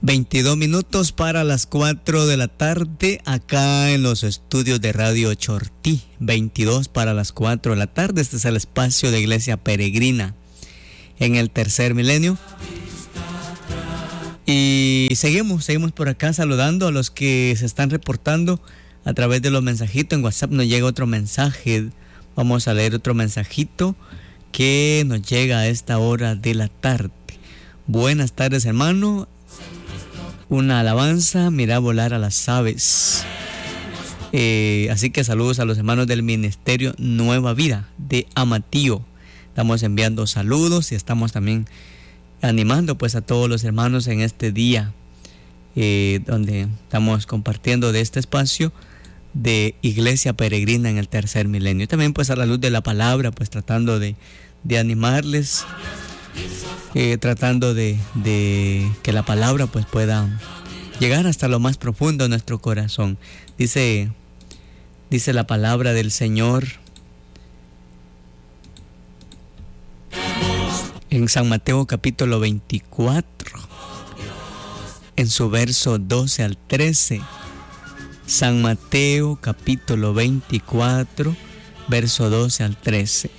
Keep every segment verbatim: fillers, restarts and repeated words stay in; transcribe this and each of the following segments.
veintidós minutos para las cuatro de la tarde acá en los estudios de Radio Chortí. veintidós para las cuatro de la tarde. Este es el espacio de Iglesia Peregrina en el tercer milenio. Y seguimos, seguimos por acá saludando a los que se están reportando a través de los mensajitos. En WhatsApp nos llega otro mensaje. Vamos a leer otro mensajito que nos llega a esta hora de la tarde. Buenas tardes, hermano. Una alabanza, mira volar a las aves. Eh, así que saludos a los hermanos del Ministerio Nueva Vida de Amatillo. Estamos enviando saludos y estamos también animando pues a todos los hermanos en este día eh, donde estamos compartiendo de este espacio de Iglesia Peregrina en el tercer milenio. También pues a la luz de la palabra, pues tratando de, de animarles, eh, tratando de, de que la palabra pues pueda llegar hasta lo más profundo de nuestro corazón. Dice, dice la palabra del Señor en San Mateo capítulo veinticuatro, en su verso doce al trece. San Mateo capítulo veinticuatro, verso doce al trece.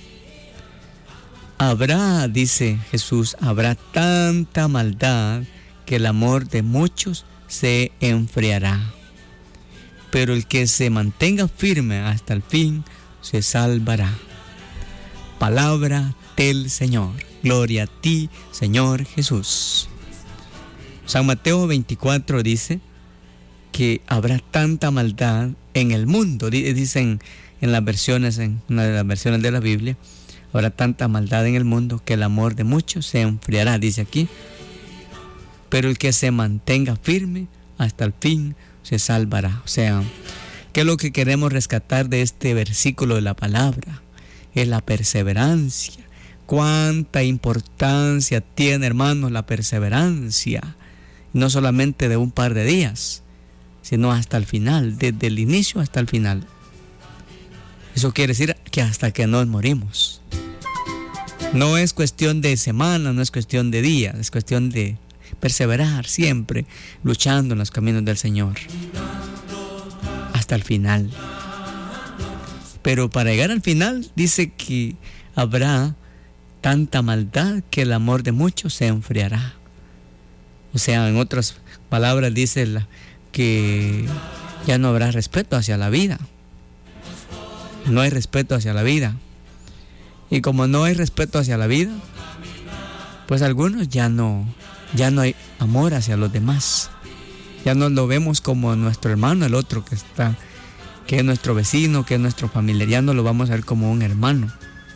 Habrá, dice Jesús, habrá tanta maldad que el amor de muchos se enfriará. Pero el que se mantenga firme hasta el fin se salvará. Palabra del Señor. Gloria a ti, Señor Jesús. San Mateo veinticuatro dice que habrá tanta maldad en el mundo. Dicen en las versiones, en una de las versiones de la Biblia, habrá tanta maldad en el mundo que el amor de muchos se enfriará, dice aquí. Pero el que se mantenga firme hasta el fin se salvará. O sea, ¿qué es lo que queremos rescatar de este versículo de la palabra? Es la perseverancia. Cuánta importancia tiene, hermanos, la perseverancia. No solamente de un par de días, sino hasta el final, desde el inicio hasta el final. Eso quiere decir que hasta que nos morimos. No es cuestión de semana, no es cuestión de días, es cuestión de perseverar siempre, luchando en los caminos del Señor. Hasta el final. Pero para llegar al final, dice que habrá tanta maldad que el amor de muchos se enfriará. O sea, en otras palabras dice la, que ya no habrá respeto hacia la vida. No hay respeto hacia la vida. Y como no hay respeto hacia la vida, pues algunos ya no, ya no hay amor hacia los demás. Ya no lo vemos como nuestro hermano, el otro que está, que es nuestro vecino, que es nuestro familiar. Ya no lo vamos a ver como un hermano.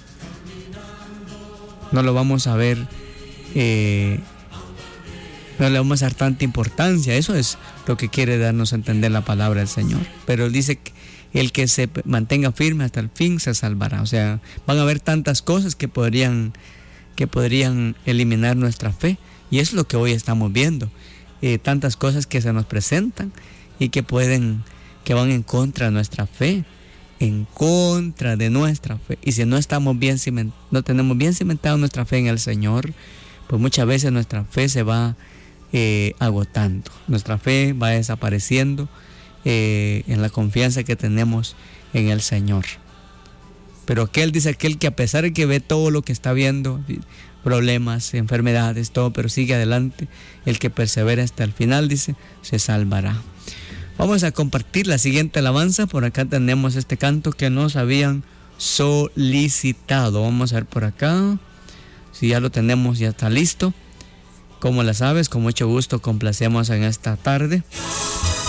No lo vamos a ver, eh, no le vamos a dar tanta importancia. Eso es lo que quiere darnos a entender la palabra del Señor. Pero dice que el que se mantenga firme hasta el fin se salvará. O sea, van a haber tantas cosas que podrían, que podrían eliminar nuestra fe. Y es lo que hoy estamos viendo. Eh, tantas cosas que se nos presentan y que pueden, que van en contra de nuestra fe. En contra de nuestra fe. Y si no estamos bien ciment- no tenemos bien cimentada nuestra fe en el Señor, pues muchas veces nuestra fe se va eh, agotando. Nuestra fe va desapareciendo eh, en la confianza que tenemos en el Señor. Pero aquel dice aquel que a pesar de que ve todo lo que está viendo, problemas, enfermedades, todo, pero sigue adelante, el que persevera hasta el final, dice, se salvará. Vamos a compartir la siguiente alabanza. Por acá tenemos este canto que nos habían solicitado. Vamos a ver por acá. Si ya lo tenemos, ya está listo. Como las aves, con mucho gusto complacemos en esta tarde.